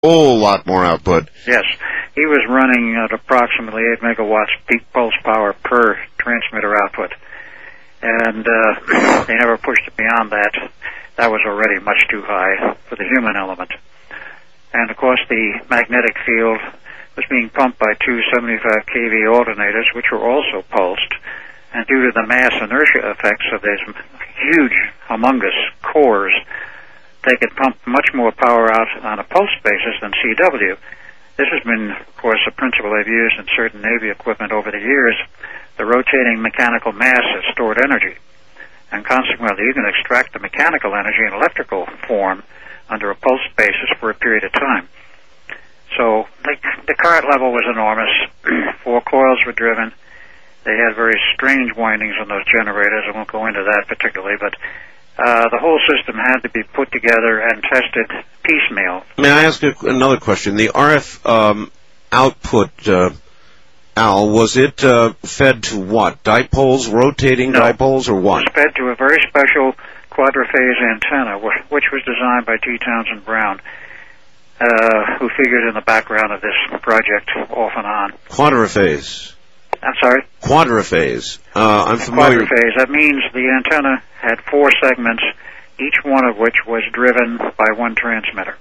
whole lot more output. Yes. He was running at approximately 8 megawatts peak pulse power per transmitter output. And they never pushed it beyond that. That was already much too high for the human element. And, of course, the magnetic field was being pumped by two 75 kV alternators, which were also pulsed. And due to the mass inertia effects of these huge, humongous cores, they could pump much more power out on a pulse basis than CW. This has been, of course, a principle they've used in certain Navy equipment over the years. The rotating mechanical mass has stored energy, and consequently you can extract the mechanical energy in electrical form under a pulse basis for a period of time. So the current level was enormous. 4 coils were driven. They had very strange windings on those generators. I won't go into that particularly, but the whole system had to be put together and tested piecemeal. May I ask another question? The RF output, Al, was it fed to what? Dipoles, rotating dipoles, or what? It was fed to a very special quadrophase antenna, which was designed by T. Townsend Brown, who figured in the background of this project off and on. Quadrophase. I'm sorry? Quadrophase. I'm familiar. Quadrophase. That means the antenna had 4 segments, each one of which was driven by one transmitter.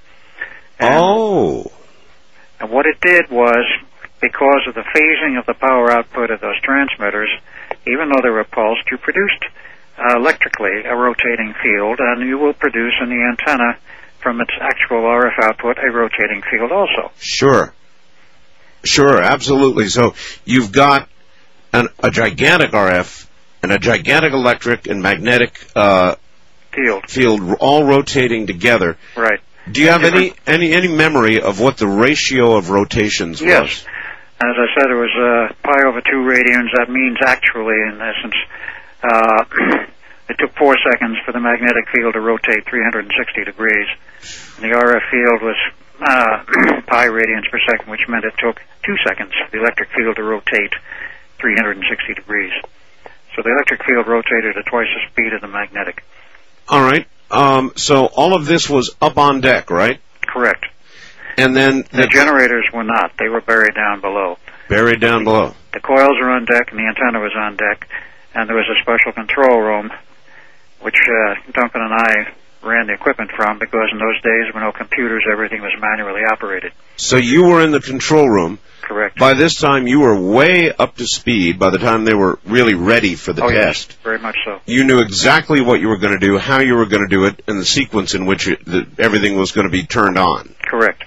And what it did was, because of the phasing of the power output of those transmitters, even though they were pulsed, you produced electrically a rotating field, and you will produce in the antenna from its actual RF output a rotating field also. Sure, absolutely. So you've got a gigantic RF and a gigantic electric and magnetic field all rotating together. Right. Do you have any memory of what the ratio of rotations was? Yes. As I said, it was pi over 2 radians. That means actually, in essence, it took 4 seconds for the magnetic field to rotate 360 degrees. And the RF field was pi radians per second, which meant it took 2 seconds for the electric field to rotate 360 degrees. So the electric field rotated at twice the speed of the magnetic. All right. So all of this was up on deck, right? Correct. And then the generators were not. They were buried down below. Buried down below. The coils were on deck, and the antenna was on deck, and there was a special control room, which Duncan and I ran the equipment from, because in those days there were no computers, everything was manually operated. So you were in the control room. Correct. By this time, you were way up to speed by the time they were really ready for the test. Yes, very much so. You knew exactly what you were going to do, how you were going to do it, and the sequence in which everything was going to be turned on. Correct.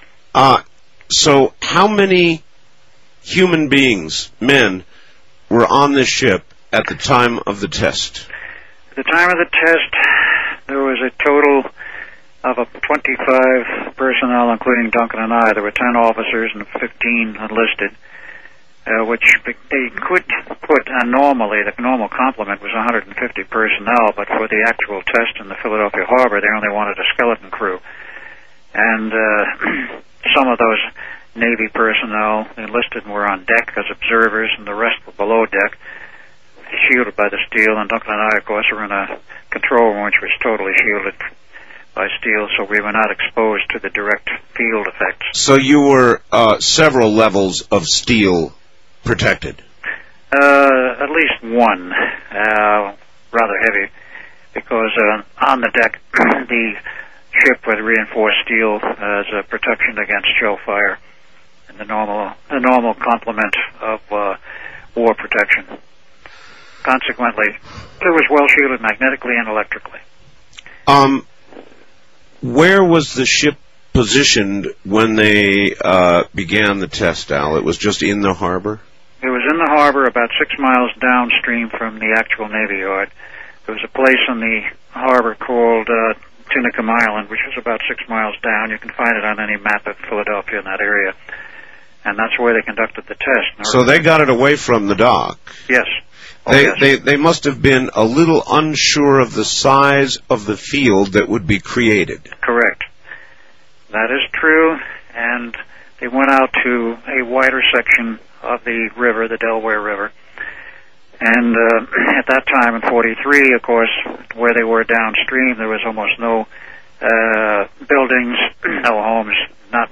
So how many human beings, men, were on this ship at the time of the test? At the time of the test, there was a total of 25 personnel, including Duncan and I. There were 10 officers and 15 enlisted, which they could put normally, the normal complement was 150 personnel, but for the actual test in the Philadelphia harbor, they only wanted a skeleton crew. And some of those Navy personnel enlisted were on deck as observers, and the rest were below deck, shielded by the steel. And Duncan and I, of course, were in a control room which was totally shielded by steel, so we were not exposed to the direct field effects. So you were several levels of steel protected? At least one, rather heavy, because on the deck, the ship with reinforced steel as a protection against shell fire, and the normal complement of war protection. Consequently, it was well shielded magnetically and electrically. Where was the ship positioned when they began the test, Al? It was just in the harbor? It was in the harbor about 6 miles downstream from the actual Navy Yard. There was a place in the harbor called Tinicum Island, which is about 6 miles down. You can find it on any map of Philadelphia in that area. And that's where they conducted the test. So they got it away from the dock? Yes. They must have been a little unsure of the size of the field that would be created. Correct. That is true, and they went out to a wider section of the river, the Delaware River. And at that time in 43, of course, where they were downstream, there was almost no buildings, no homes, not